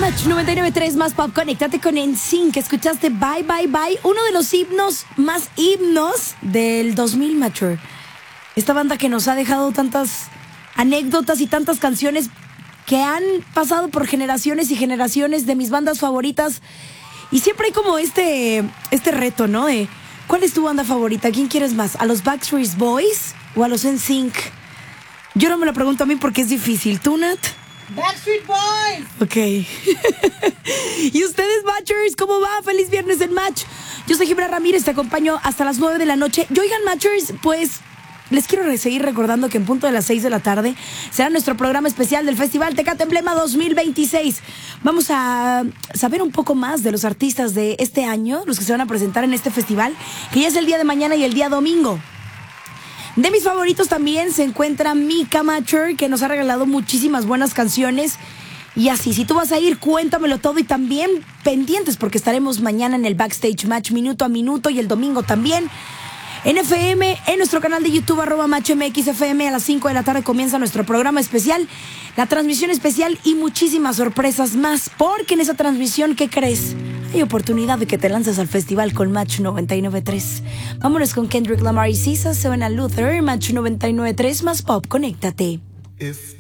Match 99.3 más pop, conéctate con NSYNC, que escuchaste Bye Bye Bye, uno de los himnos del 2000 Mature. Esta banda que nos ha dejado tantas anécdotas y tantas canciones que han pasado por generaciones y generaciones de mis bandas favoritas. Y siempre hay como este reto, ¿no? De ¿cuál es tu banda favorita? ¿Quién quieres más? ¿A los Backstreet Boys o a los NSYNC? Yo no me lo pregunto a mí porque es difícil. ¿Tú, Nat? Backstreet Boys. Ok. ¿Y ustedes, Matchers? ¿Cómo va? Feliz viernes en Match. Yo soy Gibra Ramírez, te acompaño hasta las 9 de la noche. Y oigan, Matchers, pues les quiero seguir recordando que en punto de las 6 de la tarde será nuestro programa especial del Festival Tecate Emblema 2026. Vamos a saber un poco más de los artistas de este año, los que se van a presentar en este festival, que ya es el día de mañana y el día domingo. De mis favoritos también se encuentra Mika Matcher, que nos ha regalado muchísimas buenas canciones. Y así, si tú vas a ir, cuéntamelo todo y también pendientes, porque estaremos mañana en el Backstage Match minuto a minuto y el domingo también. En FM, en nuestro canal de YouTube, @MatchMXFM, a las 5 de la tarde comienza nuestro programa especial, la transmisión especial y muchísimas sorpresas más, porque en esa transmisión, ¿qué crees? Hay oportunidad de que te lances al festival con Match 99.3. Vámonos con Kendrick Lamar y SZA, Savannah Luther, Match 99.3 más pop, conéctate.